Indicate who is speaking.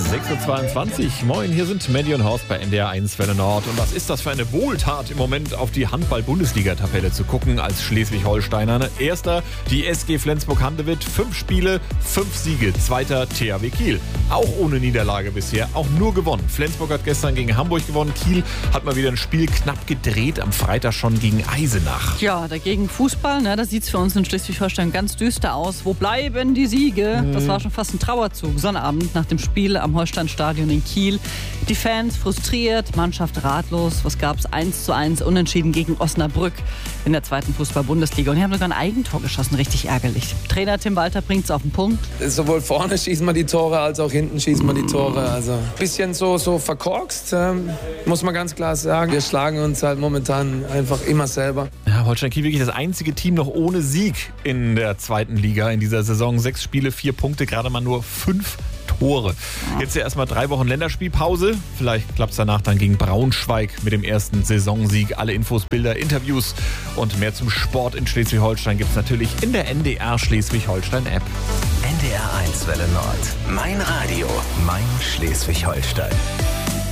Speaker 1: 6.22 Uhr. Moin, hier sind Mandy und Horst bei NDR 1 Welle Nord. Und was ist das für eine Wohltat im Moment, auf die Handball-Bundesliga-Tabelle zu gucken als Schleswig-Holsteiner? Erster, die SG Flensburg-Handewitt. 5 Spiele, 5 Siege. Zweiter, THW Kiel. Auch ohne Niederlage bisher, auch nur gewonnen. Flensburg hat gestern gegen Hamburg gewonnen. Kiel hat mal wieder ein Spiel knapp gedreht. Am Freitag schon gegen Eisenach.
Speaker 2: Ja, dagegen Fußball, da sieht es für uns in Schleswig-Holstein ganz düster aus. Wo bleiben die Siege? Das war schon fast ein Trauerzug. Sonnabend nach dem Spiel am Holsteinstadion in Kiel. Die Fans frustriert, Mannschaft ratlos. Was gab's? 1:1 unentschieden gegen Osnabrück in der zweiten Fußball-Bundesliga. Und die haben sogar ein Eigentor geschossen, richtig ärgerlich. Trainer Tim Walter bringt's auf den Punkt.
Speaker 3: Sowohl vorne schießen wir die Tore, als auch hinten schießen wir die Tore. Also ein bisschen so verkorkst, muss man ganz klar sagen. Wir schlagen uns halt momentan einfach immer selber.
Speaker 1: Ja, Holstein Kiel wirklich das einzige Team noch ohne Sieg in der zweiten Liga in dieser Saison. 6 Spiele, 4 Punkte, gerade mal nur 5 Tore. Jetzt ja erstmal 3 Wochen Länderspielpause. Vielleicht klappt es danach dann gegen Braunschweig mit dem ersten Saisonsieg. Alle Infos, Bilder, Interviews und mehr zum Sport in Schleswig-Holstein gibt es natürlich in der NDR Schleswig-Holstein-App.
Speaker 4: NDR 1 Welle Nord. Mein Radio. Mein Schleswig-Holstein.